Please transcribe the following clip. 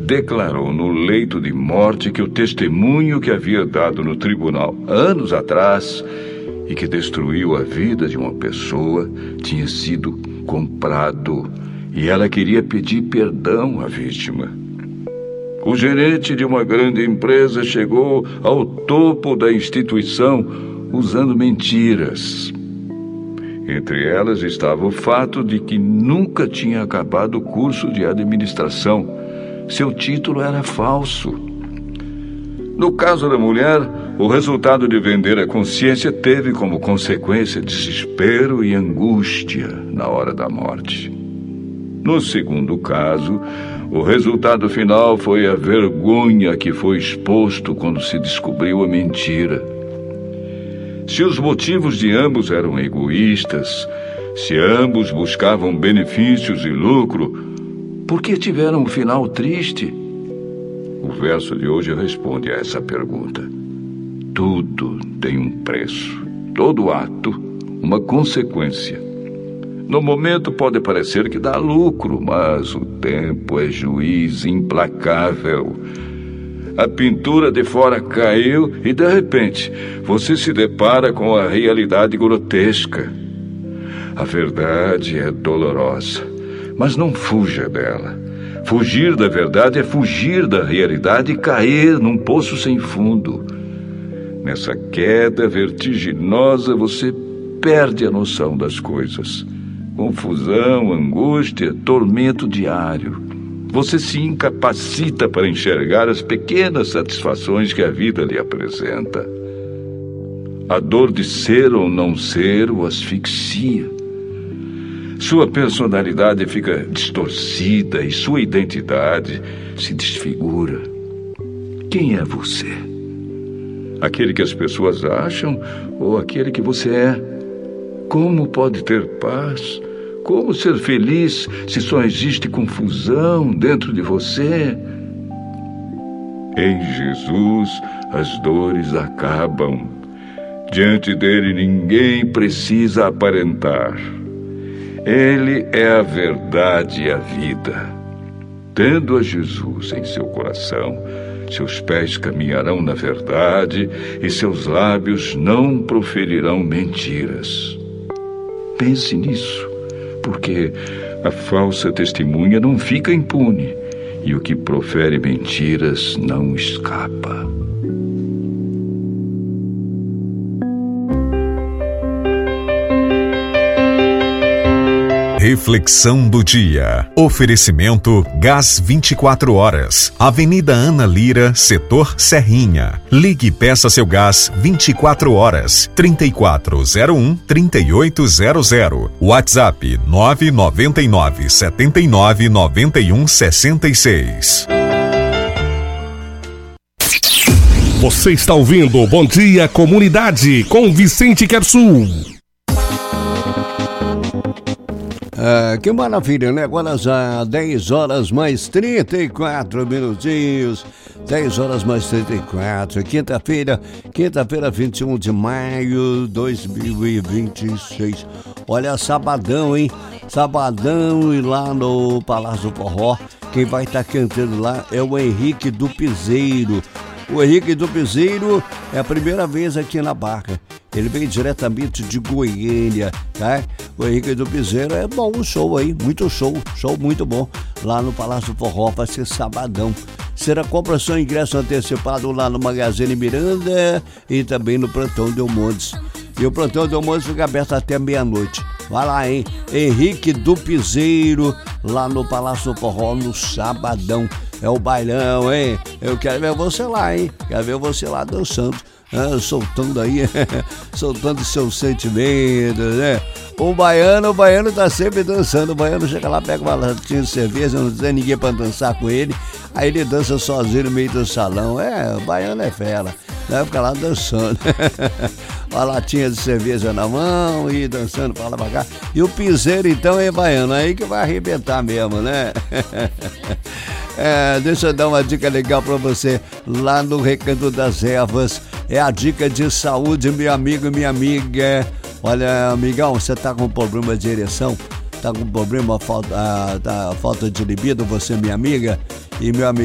declarou no leito de morte que o testemunho que havia dado no tribunal anos atrás e que destruiu a vida de uma pessoa tinha sido comprado e ela queria pedir perdão à vítima. O gerente de uma grande empresa chegou ao topo da instituição usando mentiras. Entre elas estava o fato de que nunca tinha acabado o curso de administração. Seu título era falso. No caso da mulher, o resultado de vender a consciência teve como consequência desespero e angústia na hora da morte. No segundo caso, o resultado final foi a vergonha que foi exposto quando se descobriu a mentira. Se os motivos de ambos eram egoístas, se ambos buscavam benefícios e lucro, por que tiveram um final triste? O verso de hoje responde a essa pergunta. Tudo tem um preço, todo ato, uma consequência. No momento pode parecer que dá lucro, mas o tempo é juiz implacável. A pintura de fora caiu e, de repente, você se depara com a realidade grotesca. A verdade é dolorosa, mas não fuja dela. Fugir da verdade é fugir da realidade e cair num poço sem fundo. Nessa queda vertiginosa, você perde a noção das coisas. Confusão, angústia, tormento diário. Você se incapacita para enxergar as pequenas satisfações que a vida lhe apresenta. A dor de ser ou não ser o asfixia. Sua personalidade fica distorcida e sua identidade se desfigura. Quem é você? Aquele que as pessoas acham ou aquele que você é? Como pode ter paz? Como ser feliz se só existe confusão dentro de você? Em Jesus, as dores acabam. Diante dele, ninguém precisa aparentar. Ele é a verdade e a vida. Tendo a Jesus em seu coração, seus pés caminharão na verdade e seus lábios não proferirão mentiras. Pense nisso, porque a falsa testemunha não fica impune e o que profere mentiras não escapa. Reflexão do dia. Oferecimento Gás 24 horas. Avenida Ana Lira, setor Serrinha. Ligue e peça seu gás 24 horas. 3401-3800. WhatsApp 999-799166. Você está ouvindo Bom Dia Comunidade com Vicente Quersul. Que maravilha, né? Agora já 10 horas mais 34 minutinhos. 10 horas mais 34. Quinta-feira, 21 de maio de 2026. Olha, sabadão, hein? Sabadão e lá no Palácio do Forró. Quem vai estar cantando lá é o Henrique do Piseiro. O Henrique do Piseiro é a primeira vez aqui na Barra. Ele vem diretamente de Goiânia, tá? O Henrique do Piseiro é bom o show aí, muito show muito bom. Lá no Palácio do Forró, vai ser sabadão. Será compra seu ingresso antecipado lá no Magazine Miranda e também no Plantão Del Montes. E o Plantão Del Montes fica aberto até meia-noite. Vai lá, hein? Henrique do Piseiro, lá no Palácio do Forró, no sabadão. É o bailão, hein? Eu quero ver você lá, hein? Quero ver você lá dançando. Soltando aí, soltando seus sentimentos, né? O baiano tá sempre dançando. O baiano chega lá, pega uma latinha de cerveja, não tem ninguém pra dançar com ele. Aí ele dança sozinho no meio do salão. O baiano é fera, né? Fica lá dançando. Uma latinha de cerveja na mão e dançando pra lá pra cá. E o piseiro então é baiano, aí que vai arrebentar mesmo, né? Deixa eu dar uma dica legal pra você lá no Recanto das Ervas. É a dica de saúde, meu amigo e minha amiga. Olha, amigão, você tá com problema de ereção? Tá com problema, falta de libido, você, minha amiga? E meu amigo